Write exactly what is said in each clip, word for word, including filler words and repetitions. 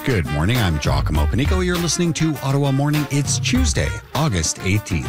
Good morning. I'm Giacomo Panico. You're listening to Ottawa Morning. It's Tuesday, August eighteenth.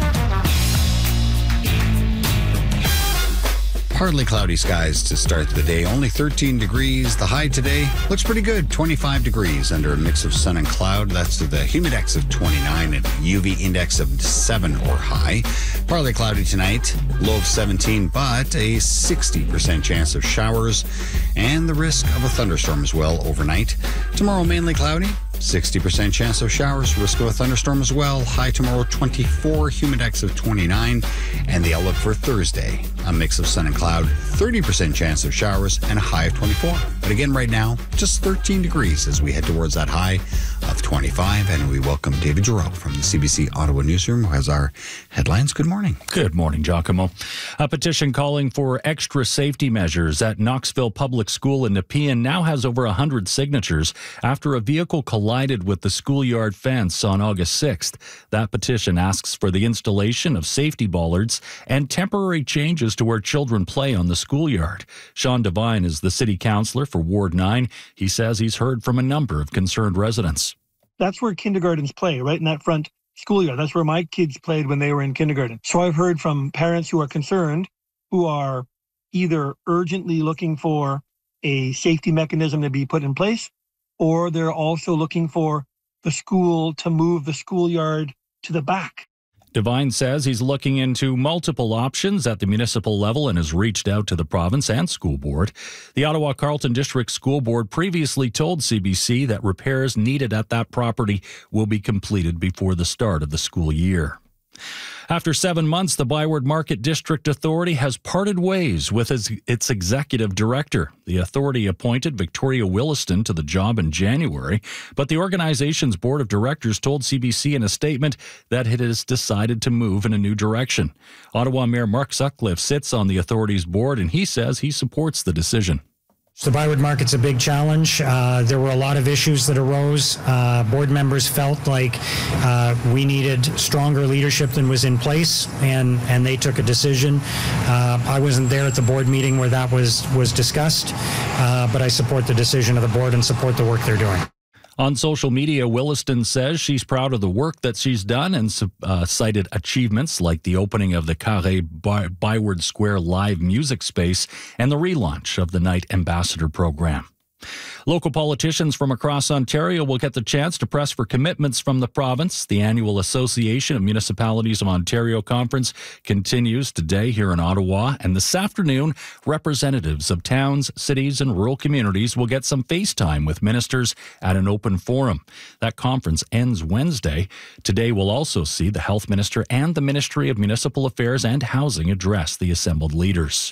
Partly cloudy skies to start the day. Only thirteen degrees. The high today looks pretty good. twenty-five degrees under a mix of sun and cloud. That's the humidex of twenty-nine and U V index of seven or high. Partly cloudy tonight. Low of seventeen, but a sixty percent chance of showers and the risk of a thunderstorm as well overnight. Tomorrow, mainly cloudy. sixty percent chance of showers, risk of a thunderstorm as well. High tomorrow, twenty-four, humidex of twenty-nine. And the outlook for Thursday, a mix of sun and cloud, thirty percent chance of showers, and a high of twenty-four. But again, right now, just thirteen degrees as we head towards that high of twenty-five. And we welcome David Giroux from the C B C Ottawa Newsroom, who has our headlines. Good morning. Good morning, Giacomo. A petition calling for extra safety measures at Knoxville Public School in Nepean now has over one hundred signatures after a vehicle collided with the schoolyard fence on August sixth. That petition asks for the installation of safety bollards and temporary changes to where children play on the schoolyard. Sean Devine is the city councillor for Ward nine. He says he's heard from a number of concerned residents. That's where kindergartens play, right in that front schoolyard. That's where my kids played when they were in kindergarten. So I've heard from parents who are concerned, who are either urgently looking for a safety mechanism to be put in place, or they're also looking for the school to move the schoolyard to the back. Devine says he's looking into multiple options at the municipal level and has reached out to the province and school board. The Ottawa Carleton District School Board previously told C B C that repairs needed at that property will be completed before the start of the school year. After seven months, the Byward Market District Authority has parted ways with its, its executive director. The authority appointed Victoria Williston to the job in January, but the organization's board of directors told C B C in a statement that it has decided to move in a new direction. Ottawa Mayor Mark Sutcliffe sits on the authority's board, and he says he supports the decision. The Byward Market's a big challenge. Uh, there were a lot of issues that arose. Uh, board members felt like uh, we needed stronger leadership than was in place, and, and they took a decision. Uh, I wasn't there at the board meeting where that was, was discussed, uh, but I support the decision of the board and support the work they're doing. On social media, Williston says she's proud of the work that she's done and uh, cited achievements like the opening of the Carré By- Byward Square live music space and the relaunch of the Night Ambassador program. Local politicians from across Ontario will get the chance to press for commitments from the province. The annual Association of Municipalities of Ontario conference continues today here in Ottawa, and this afternoon, representatives of towns, cities, and rural communities will get some face time with ministers at an open forum. That conference ends Wednesday. Today will also see the Health Minister and the Ministry of Municipal Affairs and Housing address the assembled leaders.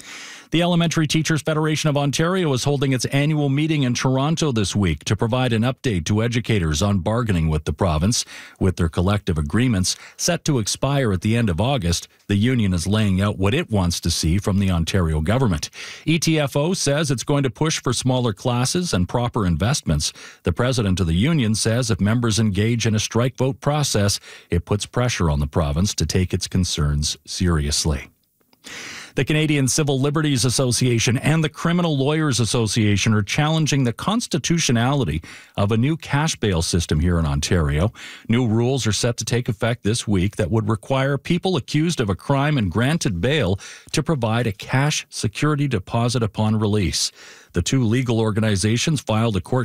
The Elementary Teachers Federation of Ontario is holding its annual meeting in Toronto this week to provide an update to educators on bargaining with the province. With their collective agreements set to expire at the end of August, the union is laying out what it wants to see from the Ontario government. E T F O says it's going to push for smaller classes and proper investments. The president of the union says if members engage in a strike vote process, it puts pressure on the province to take its concerns seriously. The Canadian Civil Liberties Association and the Criminal Lawyers Association are challenging the constitutionality of a new cash bail system here in Ontario. New rules are set to take effect this week that would require people accused of a crime and granted bail to provide a cash security deposit upon release. The two legal organizations filed a court